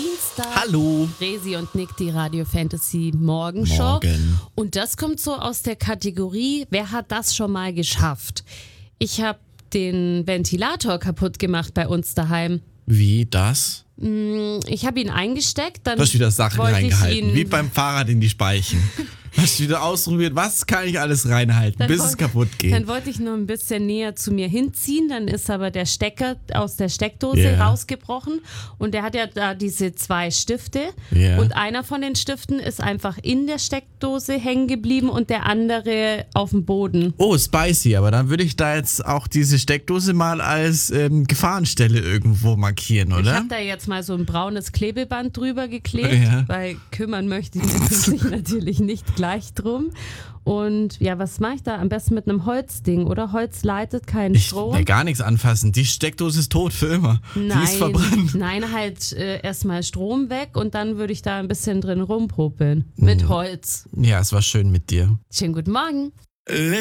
Dienstag. Hallo. Resi und Nick, die Radio Fantasy Morgenshow. Morgen. Und das kommt so aus der Kategorie, wer hat das schon mal geschafft? Ich habe den Ventilator kaputt gemacht bei uns daheim. Wie das? Ich habe ihn eingesteckt, dann Du hast wieder Sachen wollte ich reingehalten, ihn, wie beim Fahrrad in die Speichen. Hast wieder ausprobiert, was kann ich alles reinhalten, Dann bis wollt- es kaputt geht. Dann wollte ich nur ein bisschen näher zu mir hinziehen, dann ist aber der Stecker aus der Steckdose Ja. rausgebrochen und der hat ja da diese 2 Stifte Ja. und einer von den Stiften ist einfach in der Steckdose hängen geblieben und der andere auf dem Boden. Oh, spicy, aber dann würde ich da jetzt auch diese Steckdose mal als Gefahrenstelle irgendwo markieren, Ich oder? habe da jetzt mal so ein braunes Klebeband drüber geklebt, Ja. weil kümmern möchte ich mich natürlich nicht gleich drum. Und ja, was mache ich da? Am besten mit einem Holzding, oder? Holz leitet keinen Ich Strom. will gar nichts anfassen. Die Steckdose ist tot für immer. Die ist verbrannt. Nein, halt erstmal Strom weg und dann würde ich da ein bisschen drin rumpopeln. Mit Holz. Ja, es war schön mit dir. Schönen guten Morgen.